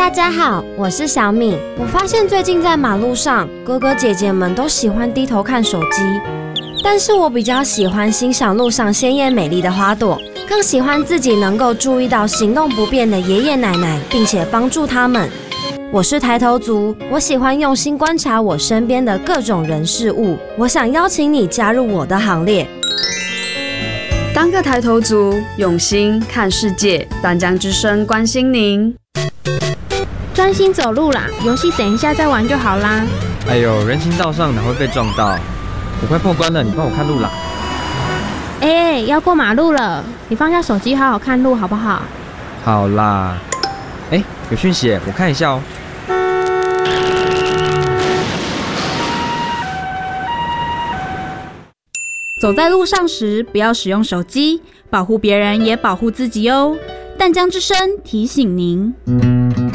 大家好，我是小米。我发现最近在马路上，哥哥姐姐们都喜欢低头看手机，但是我比较喜欢欣赏路上鲜艳美丽的花朵，更喜欢自己能够注意到行动不便的爷爷奶奶，并且帮助他们。我是抬头族，我喜欢用心观察我身边的各种人事物。我想邀请你加入我的行列。 当个抬头族，用心看世界。淡江之声关心您。 专心走路啦，游戏等一下再玩就好啦。 哎呦，人行道上哪会被撞到？我快破关了，你帮我看路啦。 要过马路了，你放下手机好好看路好不好？ 好啦。有讯息耶，我看一下哦。 走在路上时，不要使用手机，保护别人也保护自己哦。淡江之声提醒您。